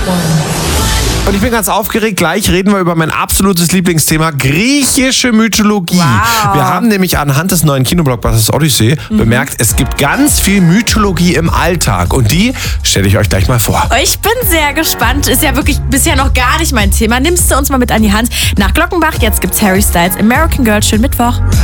Und ich bin ganz aufgeregt. Gleich reden wir über mein absolutes Lieblingsthema, griechische Mythologie. Wow. Wir haben nämlich anhand des neuen Kinoblockbusters Odyssey bemerkt, es gibt ganz viel Mythologie im Alltag. Und die stelle ich euch gleich mal vor. Ich bin sehr gespannt. Ist ja wirklich bisher noch gar nicht mein Thema. Nimmst du uns mal mit an die Hand? Nach Glockenbach, jetzt gibt's Harry Styles American Girl. Schönen Mittwoch.